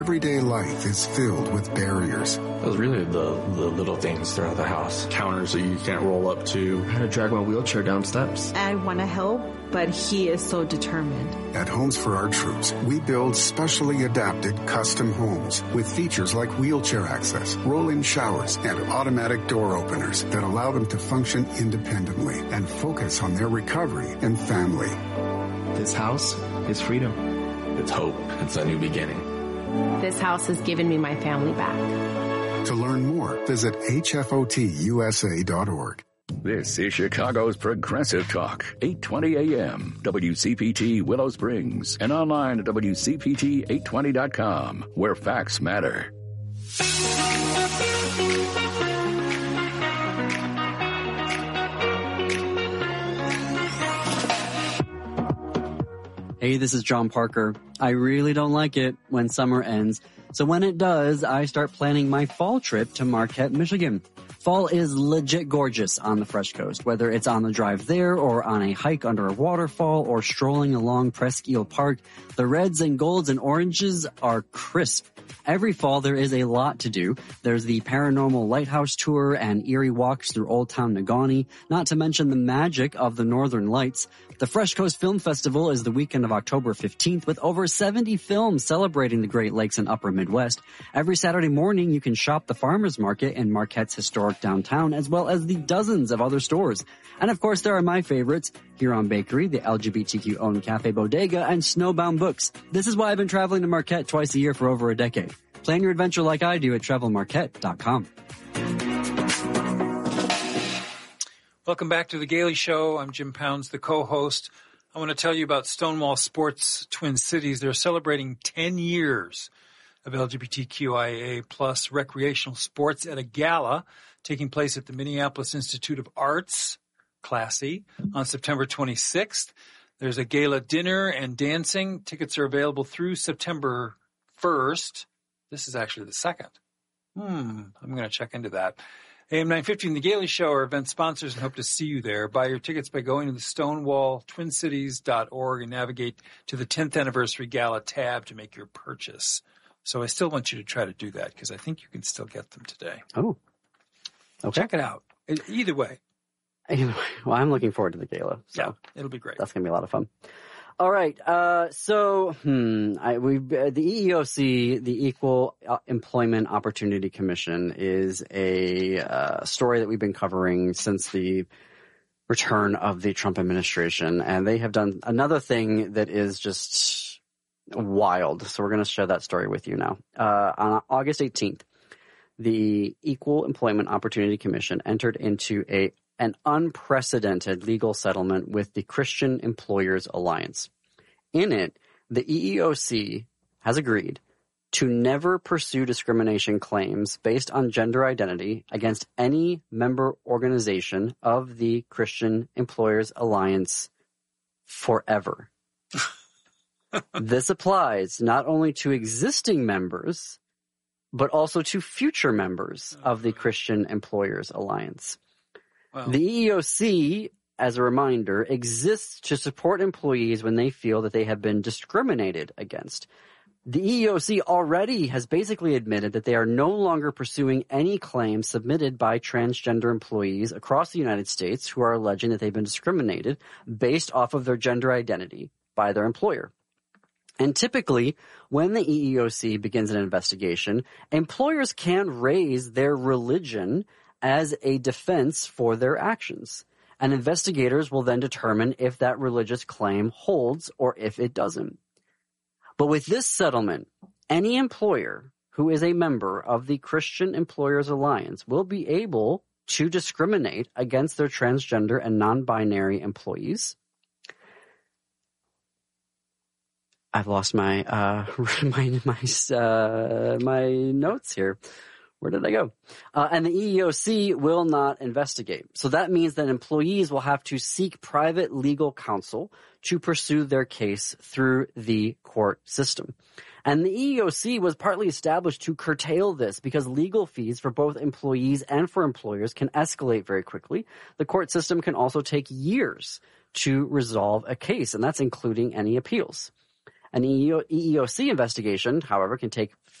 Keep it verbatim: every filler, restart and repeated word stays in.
Everyday life is filled with barriers. It was really the, the little things throughout the house. Counters that you can't roll up to. I had to drag my wheelchair down steps. I want to help, but he is so determined. At Homes for Our Troops, we build specially adapted custom homes with features like wheelchair access, roll-in showers, and automatic door openers that allow them to function independently and focus on their recovery and family. This house is freedom. It's hope. It's a new beginning. This house has given me my family back. To learn more, visit H F O T U S A dot org. This is Chicago's Progressive Talk, eight twenty A M, W C P T Willow Springs, and online at W C P T eight twenty dot com, where facts matter. Hey, this is John Parker. I really don't like it when summer ends. So when it does, I start planning my fall trip to Marquette, Michigan. Fall is legit gorgeous on the Fresh Coast, whether it's on the drive there or on a hike under a waterfall or strolling along Presque Park. The reds and golds and oranges are crisp. Every fall there is a lot to do. There's the paranormal lighthouse tour and eerie walks through Old Town Negaunee, not to mention the magic of the Northern Lights. The Fresh Coast Film Festival is the weekend of October fifteenth with over seventy films celebrating the Great Lakes and Upper Midwest. Every Saturday morning you can shop the farmers market in Marquette's historic downtown, as well as the dozens of other stores. And of course there are my favorites, Huron Bakery, the L G B T Q-owned Cafe Bodega, and Snowbound Books. This is why I've been traveling to Marquette twice a year for over a decade. Plan your adventure like I do at travel marquette dot com. Welcome back to The Gailey Show. I'm Jim Pounds, the co-host. I want to tell you about Stonewall Sports Twin Cities. They're celebrating ten years of L G B T Q I A plus recreational sports at a gala taking place at the Minneapolis Institute of Arts, classy, on September twenty-sixth. There's a gala dinner and dancing. Tickets are available through September first. This is actually the second. Hmm, I'm going to check into that. A M nine fifty and The Gailey Show are event sponsors and hope to see you there. Buy your tickets by going to the stonewall twin cities dot org and navigate to the tenth Anniversary Gala tab to make your purchase. So I still want you to try to do that because I think you can still get them today. Oh, okay. Check it out. Either way. Anyway, well, I'm looking forward to the gala. So yeah, it'll be great. That's going to be a lot of fun. All right. Uh, so, hmm, I, we uh, the E E O C, the Equal Employment Opportunity Commission, is a uh, story that we've been covering since the return of the Trump administration, and they have done another thing that is just wild. So we're going to share that story with you now. Uh, on August eighteenth, the Equal Employment Opportunity Commission entered into a an unprecedented legal settlement with the Christian Employers Alliance. In it, the E E O C has agreed to never pursue discrimination claims based on gender identity against any member organization of the Christian Employers Alliance forever. This applies not only to existing members, but also to future members of the Christian Employers Alliance. Wow. The E E O C, as a reminder, exists to support employees when they feel that they have been discriminated against. The E E O C already has basically admitted that they are no longer pursuing any claims submitted by transgender employees across the United States who are alleging that they've been discriminated based off of their gender identity by their employer. And typically, when the E E O C begins an investigation, employers can raise their religion as a defense for their actions. And investigators will then determine if that religious claim holds or if it doesn't. But with this settlement, any employer who is a member of the Christian Employers Alliance will be able to discriminate against their transgender and non-binary employees. I've lost my uh, my my uh, my notes here. Where did they go? Uh, and the E E O C will not investigate. So that means that employees will have to seek private legal counsel to pursue their case through the court system. And the E E O C was partly established to curtail this because legal fees for both employees and for employers can escalate very quickly. The court system can also take years to resolve a case, and that's including any appeals. An E E O C investigation, however, can take